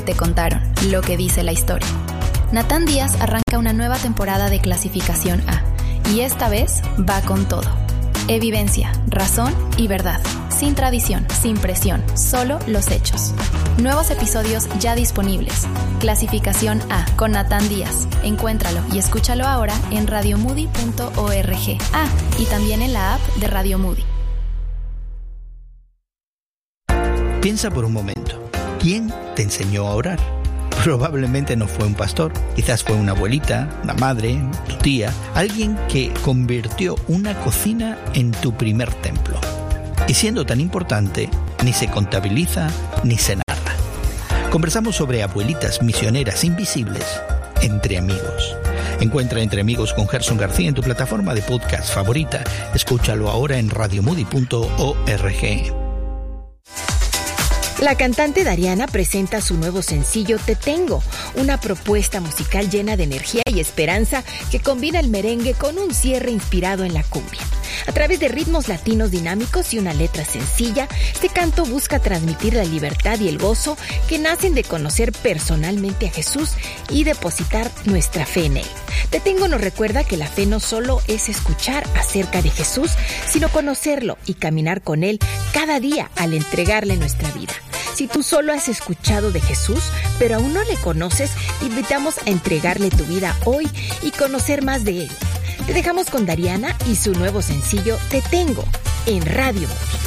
Te contaron lo que dice la historia. Natán Díaz arranca una nueva temporada de Clasificación A y esta vez va con todo. Evidencia, razón y verdad. Sin tradición, sin presión, solo los hechos. Nuevos episodios ya disponibles. Clasificación A con Natán Díaz. Encuéntralo y escúchalo ahora en radiomoody.org. Y también en la app de Radio Moody. Piensa por un momento. ¿Quién te enseñó a orar? Probablemente no fue un pastor, quizás fue una abuelita, una madre, tu tía, alguien que convirtió una cocina en tu primer templo. Y siendo tan importante, ni se contabiliza ni se narra. Conversamos sobre abuelitas misioneras invisibles entre amigos. Encuentra Entre Amigos con Gerson García en tu plataforma de podcast favorita. Escúchalo ahora en radiomoody.org. La cantante Dariana presenta su nuevo sencillo Te Tengo, una propuesta musical llena de energía y esperanza que combina el merengue con un cierre inspirado en la cumbia. A través de ritmos latinos dinámicos y una letra sencilla, este canto busca transmitir la libertad y el gozo que nacen de conocer personalmente a Jesús y depositar nuestra fe en Él. Te Tengo nos recuerda que la fe no solo es escuchar acerca de Jesús, sino conocerlo y caminar con Él cada día al entregarle nuestra vida. Si tú solo has escuchado de Jesús, pero aún no le conoces, te invitamos a entregarle tu vida hoy y conocer más de Él. Te dejamos con Dariana y su nuevo sencillo Te Tengo en Radio Moody.